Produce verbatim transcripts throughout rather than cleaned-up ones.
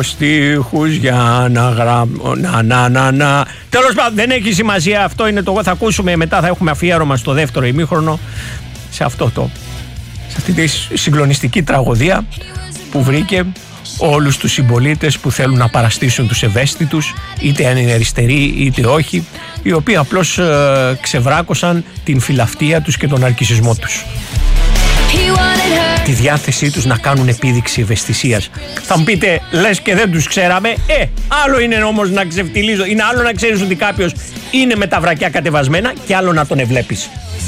Στίχους για να γράψω. Να, να, να, να. Τέλος πάντων, δεν έχει σημασία. Αυτό είναι το. Θα ακούσουμε μετά, θα έχουμε αφιέρωμα στο δεύτερο ημίχρονο σε αυτό το. Σε αυτή τη συγκλονιστική τραγωδία που βρήκε όλους τους συμπολίτες που θέλουν να παραστήσουν τους ευαίσθητους, είτε αν είναι αριστεροί είτε όχι, οι οποίοι απλώς ε, ξεβράκωσαν την φιλαυτία τους και τον αρκισισμό τους. Τη διάθεσή τους να κάνουν επίδειξη ευαισθησίας. Θα μου πείτε, λες και δεν τους ξέραμε. Ε, άλλο είναι όμως να ξεφτιλίζω. Είναι άλλο να ξέρεις ότι κάποιος είναι με τα βρακιά κατεβασμένα και άλλο να τον εβλέπεις.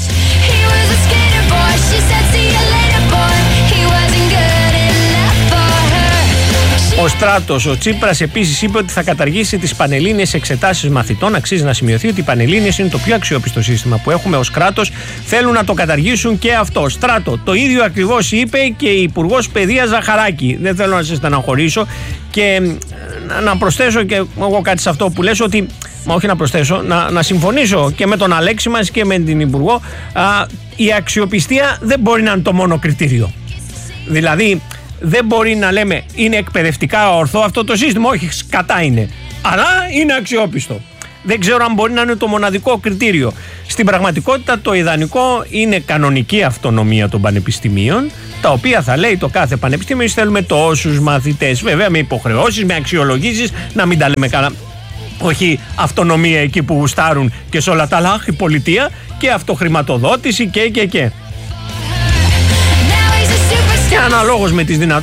Ο Στράτος, ο Τσίπρας επίσης είπε ότι θα καταργήσει τις πανελλήνιες εξετάσεις μαθητών. Αξίζει να σημειωθεί ότι οι πανελλήνιες είναι το πιο αξιόπιστο σύστημα που έχουμε ως κράτος. Θέλουν να το καταργήσουν και αυτό. Στράτο, το ίδιο ακριβώς είπε και η Υπουργός Παιδείας Ζαχαράκη. Δεν θέλω να σε στεναχωρήσω και να προσθέσω και εγώ κάτι σε αυτό που λες, ότι, μα όχι να προσθέσω, να, να συμφωνήσω και με τον Αλέξη μας και με την Υπουργό. Α, η αξιοπιστία δεν μπορεί να είναι το μόνο κριτήριο. Δηλαδή, δεν μπορεί να λέμε είναι εκπαιδευτικά ορθό αυτό το σύστημα, όχι, σκατά είναι, αλλά είναι αξιόπιστο. Δεν ξέρω αν μπορεί να είναι το μοναδικό κριτήριο. Στην πραγματικότητα το ιδανικό είναι κανονική αυτονομία των πανεπιστημίων, τα οποία θα λέει το κάθε πανεπιστήμιο, θέλουμε τόσους μαθητές, βέβαια με υποχρεώσεις, με αξιολογήσεις, να μην τα λέμε καλά. Όχι αυτονομία εκεί που γουστάρουν και σε όλα τα άλλα, η πολιτεία, και αυτοχρηματοδότηση και και και. Και αναλόγως με τις δυνατότητες